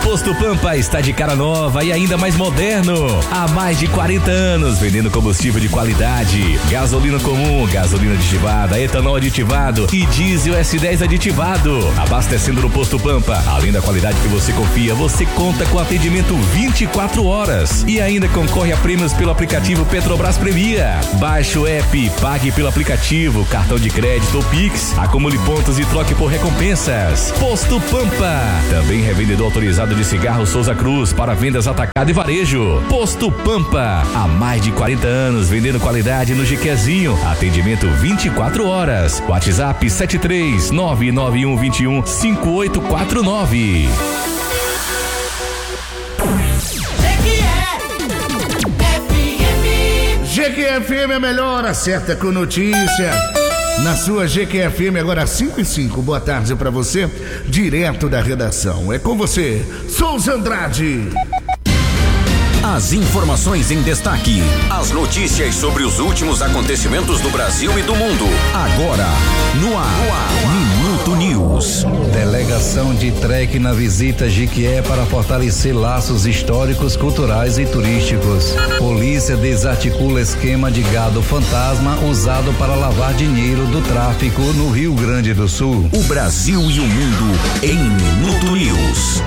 Posto Pampa está de cara nova e ainda mais moderno. Há mais de 40 anos vendendo combustível de qualidade, gasolina comum, gasolina aditivada, etanol aditivado e diesel S10 aditivado. Abastecendo no Posto Pampa, além da qualidade que você confia, você conta com atendimento 24 horas e ainda concorre a prêmios pelo aplicativo Petrobras Premia. Baixe o app, pague pelo aplicativo, cartão de crédito ou Pix, acumule pontos e troque por recompensas. Posto Pampa, também revendedor autorizado de cigarro Souza Cruz para vendas atacado e varejo. Posto Pampa, há mais de 40 anos vendendo qualidade no Jequezinho. Atendimento 24 horas. WhatsApp 73991215849. GQFM é melhor, acerta com notícia. Na sua GQFM, agora 5:05. Boa tarde pra você, direto da redação. É com você, Souza Andrade. As informações em destaque, as notícias sobre os últimos acontecimentos do Brasil e do mundo. Agora, no ar, Minuto News. Delegação de Trekna visita Jequié para fortalecer laços históricos, culturais e turísticos. Polícia desarticula esquema de gado fantasma usado para lavar dinheiro do tráfico no Rio Grande do Sul. O Brasil e o mundo em Minuto News.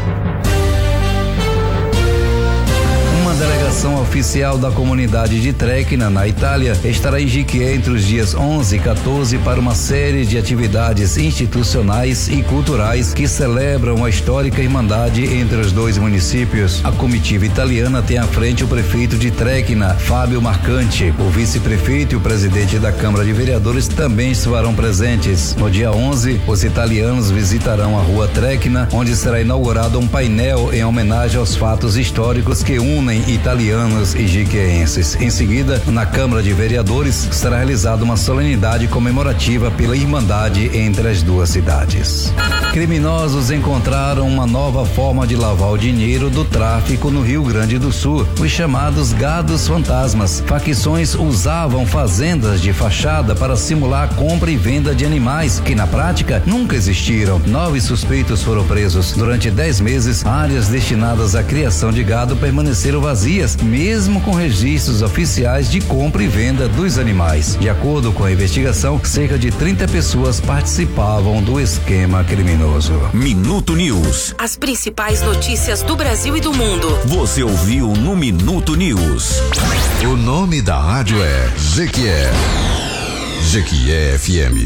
Uma delegação oficial da comunidade de Trekna, na Itália, estará em Jequié entre os dias 11 e 14 para uma série de atividades institucionais e culturais que celebram a histórica irmandade entre os dois municípios. A comitiva italiana tem à frente o prefeito de Trekna, Fábio Marcante. O vice-prefeito e o presidente da Câmara de Vereadores também estarão presentes. No dia 11, os italianos visitarão a rua Trekna, onde será inaugurado um painel em homenagem aos fatos históricos que unem italianos e jequienses. Em seguida, na Câmara de Vereadores, será realizada uma solenidade comemorativa pela irmandade entre as duas cidades. Criminosos encontraram uma nova forma de lavar o dinheiro do tráfico no Rio Grande do Sul, os chamados gados fantasmas. Facções usavam fazendas de fachada para simular a compra e venda de animais, que na prática nunca existiram. 9 suspeitos foram presos. Durante 10 meses, áreas destinadas à criação de gado permaneceram vazias, mesmo com registros oficiais de compra e venda dos animais. De acordo com a investigação, cerca de 30 pessoas participavam do esquema criminoso. Minuto News. As principais notícias do Brasil e do mundo. Você ouviu no Minuto News. O nome da rádio é Jequié. Jequié FM.